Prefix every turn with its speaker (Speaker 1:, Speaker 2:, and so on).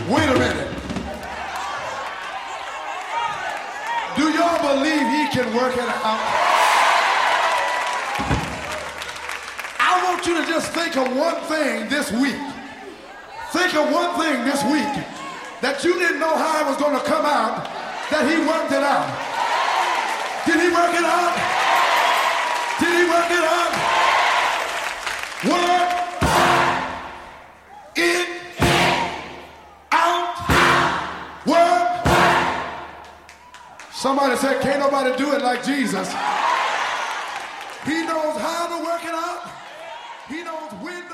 Speaker 1: Wait a minute. Do y'all believe he can work it out? I want you to just think of one thing this week. Think of one thing this week that you didn't know how it was going to come out, that he worked it out. Did he work it out? Did he work it out? Work it out. Work. Somebody said, can't nobody do it like Jesus. He knows how to work it out. He knows when